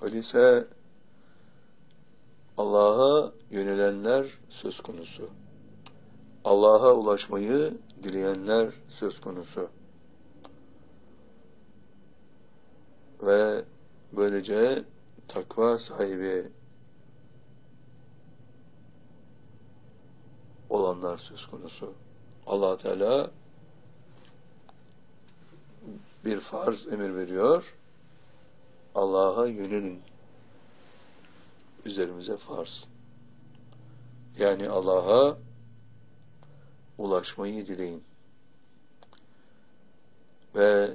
Öyleyse Allah'a yönelenler söz konusu. Allah'a ulaşmayı dileyenler söz konusu. Ve böylece takva sahibi olanlar söz konusu. Allah Teala bir farz emir veriyor. Allah'a yönelin. Üzerimize farz. Yani Allah'a ulaşmayı dileyin. Ve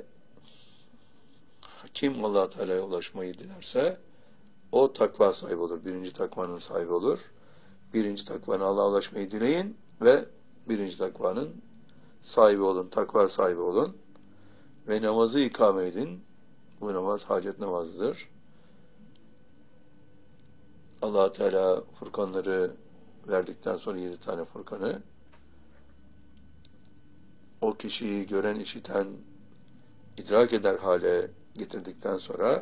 kim Allah Teala'ya ulaşmayı dilerse o takva sahibi olur. Birinci takvanın sahibi olur. Birinci takvanın Allah'a ulaşmayı dileyin ve birinci takvanın sahibi olun. Takva sahibi olun. Ve namazı ikame edin. Bu namaz hacet namazıdır. Allah Teala Furkanları verdikten sonra 7 tane Furkanı o kişiyi gören, işiten, idrak eder hale getirdikten sonra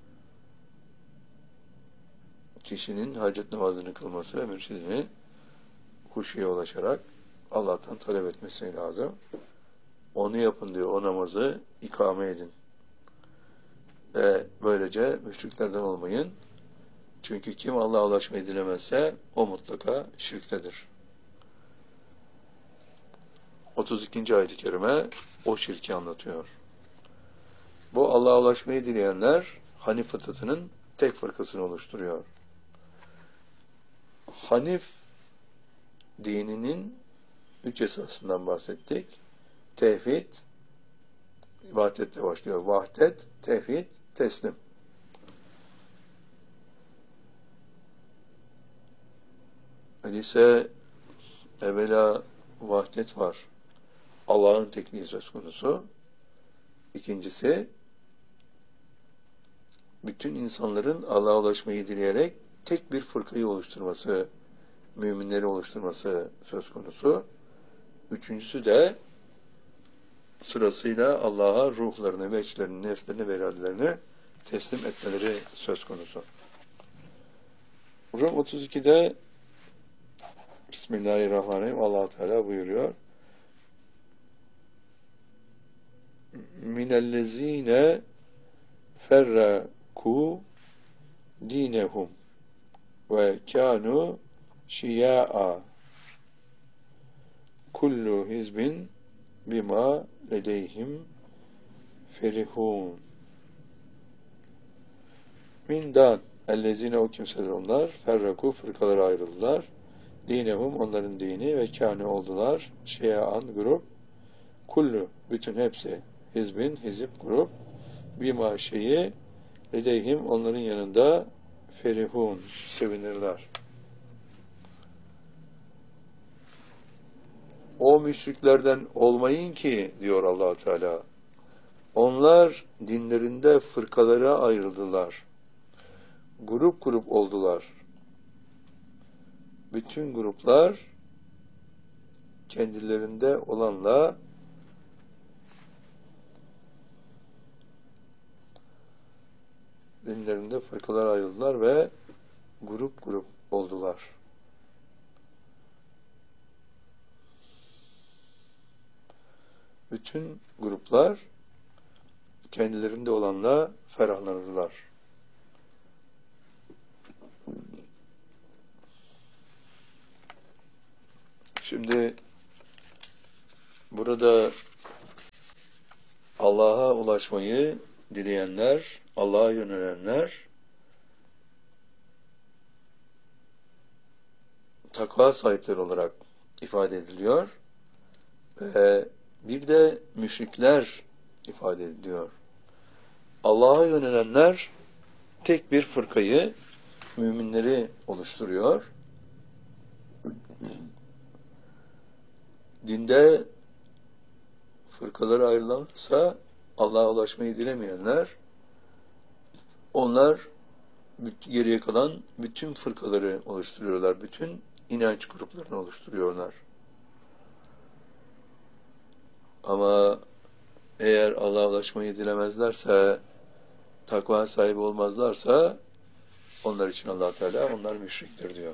kişinin hacet namazını kılması ve mürşidini huşuya ulaşarak Allah'tan talep etmesi lazım. Onu yapın diyor, o namazı ikame edin. Ve böylece müşriklerden olmayın. Çünkü kim Allah'a ulaşmayı dilemezse o mutlaka şirktedir. 32. ayet-i kerime o şirki anlatıyor. Bu Allah'a ulaşmayı dileyenler Hanif fıtratının tek fırkasını oluşturuyor. Hanif dininin 3 esasından bahsettik. Tevhid, ibadetle başlıyor. Vahdet, tevhid, teslim. Öyleyse evvela vahdet var. Allah'ın tekliği söz konusu. İkincisi, bütün insanların Allah'a ulaşmayı dileyerek tek bir fırkayı oluşturması, müminleri oluşturması söz konusu. Üçüncüsü de sırasıyla Allah'a ruhlarını, veçlerini, nefslerini ve iradelerini teslim etmeleri söz konusu. Rum 32'de Bismillahirrahmanirrahim Allah Teala buyuruyor. Minellezine ferraku dinehum ve kanu şiya'a kullu hizbin bima ledeyhim ferihun. Mindan ellezine o kimseler onlar ferraku fırkalara ayrıldılar. Dinehum onların dini ve kâne oldular. Şia'an grup. Kullu bütün hepsi. Hizbin hizip grup. Bima şeyi ledeyhim onların yanında ferihun sevinirler. O müşriklerden olmayın ki diyor Allah Teala. Onlar dinlerinde fırkalara ayrıldılar. Grup grup oldular. Bütün gruplar kendilerinde olanla dinlerinde fırkalara ayrıldılar ve grup grup oldular. Bütün gruplar kendilerinde olanla ferahlanırlar. Şimdi burada Allah'a ulaşmayı dileyenler, Allah'a yönelenler takva sahipleri olarak ifade ediliyor ve bir de müşrikler ifade ediliyor. Allah'a yönelenler tek bir fırkayı, müminleri oluşturuyor. Dinde fırkalara ayrılansa Allah'a ulaşmayı dilemeyenler, onlar geriye kalan bütün fırkaları oluşturuyorlar. Bütün inanç gruplarını oluşturuyorlar. Ama eğer Allah'a ulaşmayı dilemezlerse, takva sahibi olmazlarsa Onlar için Allah Teala onlar müşriktir diyor.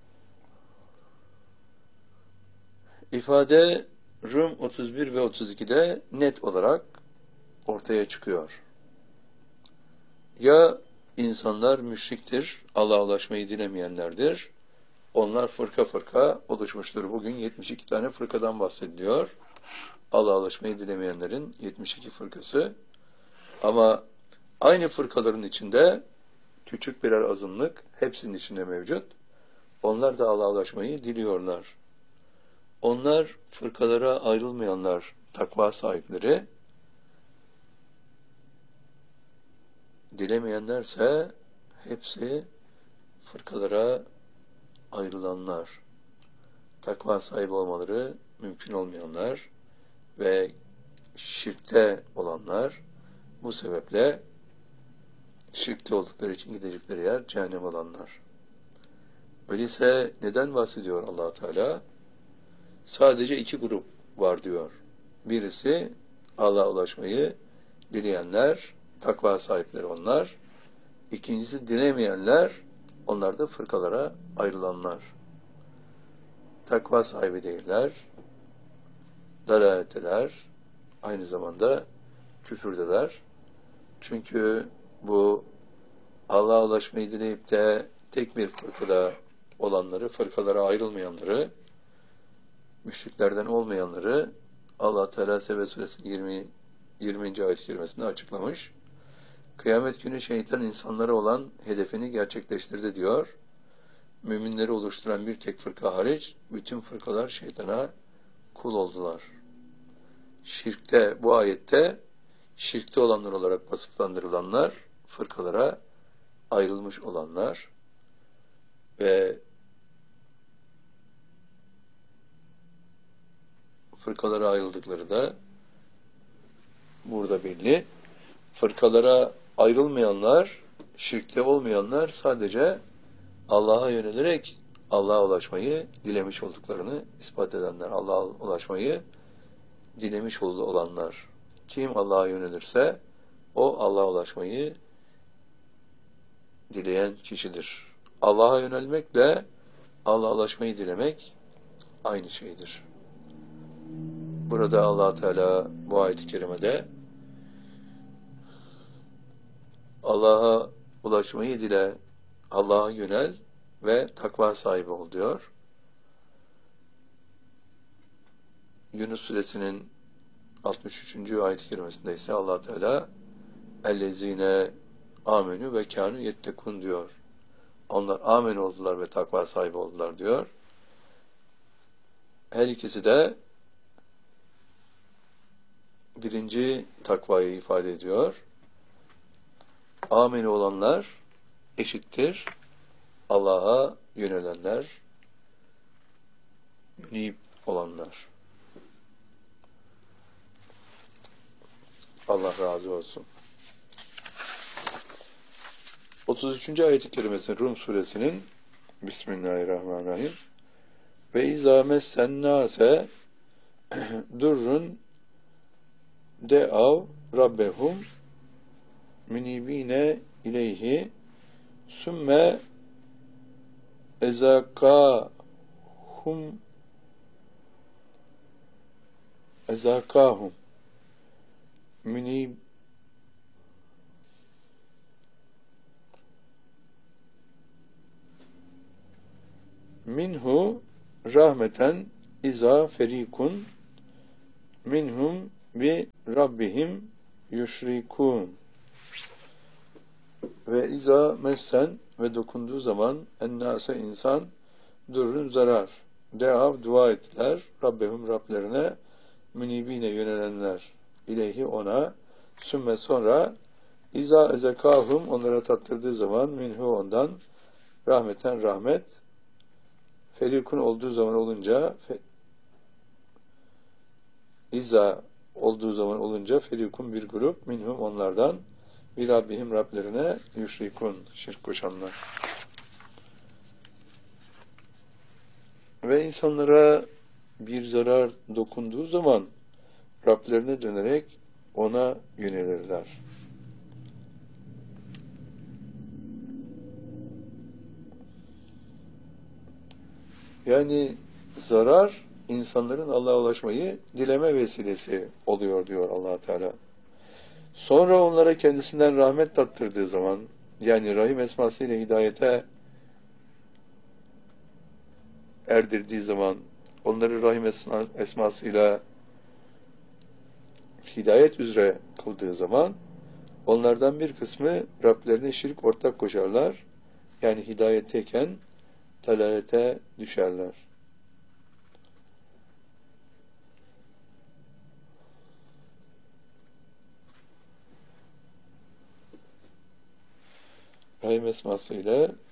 İfade Rum 31 ve 32'de net olarak ortaya çıkıyor. Ya insanlar müşriktir, Allah'a ulaşmayı dilemeyenlerdir. Onlar fırka fırka oluşmuştur. Bugün 72 tane fırkadan bahsediliyor. Allah'a ulaşmayı dilemeyenlerin 72 fırkası. Ama aynı fırkaların içinde küçük birer azınlık hepsinin içinde mevcut. Onlar da Allah'a ulaşmayı diliyorlar. Onlar fırkalara ayrılmayanlar, takva sahipleri. Dilemeyenlerse hepsi fırkalara ayrılanlar, takva sahibi olmaları mümkün olmayanlar ve şirkte olanlar. Bu sebeple şirkte oldukları için gidecekleri yer cehennem olanlar. Öyleyse neden bahsediyor Allah Teala? Sadece iki grup var diyor. Birisi Allah'a ulaşmayı dileyenler, takva sahipleri onlar. İkincisi dilemeyenler, onlar da fırkalara ayrılanlar. Takva sahibi değiller, dalaletteler, aynı zamanda küfürdeler. Çünkü bu Allah'a ulaşmayı dileyip de tek bir fırkada olanları, fırkalara ayrılmayanları, müşriklerden olmayanları Allah Teala Sebe Suresi 20. ayet-i kerimesinde açıklamış. Kıyamet günü şeytan insanlara olan hedefini gerçekleştirdi diyor. Müminleri oluşturan bir tek fırka hariç bütün fırkalar şeytana kul oldular. Şirkte, bu ayette şirkte olanlar olarak vasıflandırılanlar, fırkalara ayrılmış olanlar ve fırkalara ayrıldıkları da burada belli. Fırkalara ayrılmayanlar, şirkte olmayanlar sadece Allah'a yönelerek Allah'a ulaşmayı dilemiş olduklarını ispat edenler. Allah'a ulaşmayı dilemiş olanlar. Kim Allah'a yönelirse o Allah'a ulaşmayı dileyen kişidir. Allah'a yönelmekle Allah'a ulaşmayı dilemek aynı şeydir. Burada Allah Teala bu ayet-i kerimede Allah'a ulaşmayı dile, Allah'a yönel ve takva sahibi ol diyor. Yunus suresinin 63. ayet-i kerimesinde ise Allah Teala ellezine amenü ve kânü yettekun diyor. Onlar amen oldular ve takva sahibi oldular diyor. Her ikisi de birinci takvayı ifade ediyor. Amin olanlar eşittir Allah'a yönelenler, münib olanlar. Allah razı olsun. 33. ayet-i kerimesi Rum suresinin Bismillahirrahmanirrahim. Ve izâ messennâse durrun de'av rabbehum münibine ileyhi sümme ezakahum münib minhu rahmeten iza ferikun minhum bi rabbihim yüşrikun. Ve iza messen ve dokunduğu zaman ennâse insan durrun zarar. Deav dua ettiler. Rabbehum Rablerine münibine yönelenler. İleyhi ona. Sümme sonra iza ezekahum onlara tattırdığı zaman minhu ondan rahmeten rahmet. Ferikun olduğu zaman olunca iza olduğu zaman olunca ferikun bir grup minhum onlardan bir Rabbihim Rablerine yüşrikun şirk koşanlar. Ve insanlara bir zarar dokunduğu zaman Rablerine dönerek ona yönelirler. Yani zarar insanların Allah'a ulaşmayı dileme vesilesi oluyor diyor Allah Teala. Sonra onlara kendisinden rahmet tattırdığı zaman, yani Rahim esmasıyla hidayete erdirdiği zaman, onları Rahim esmasıyla hidayet üzere kıldığı zaman, onlardan bir kısmı Rablerine şirk ortak koşarlar. Yani hidayetteyken dalalete düşerler. Rahim esmasıyla